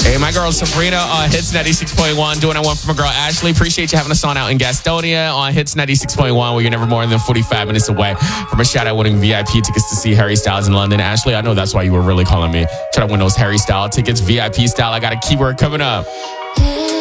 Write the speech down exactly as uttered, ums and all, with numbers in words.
Hey, my girl Sabrina on Hits ninety-six point one, doing I want from my girl Ashley. Appreciate you having us on out in Gastonia on Hits ninety-six point one, where you're never more than forty-five minutes away from a shout-out winning V I P tickets to see Harry Styles in London. Ashley, I know that's why you were really calling me. Try to win those Harry Styles tickets, V I P style. I got a keyword coming up.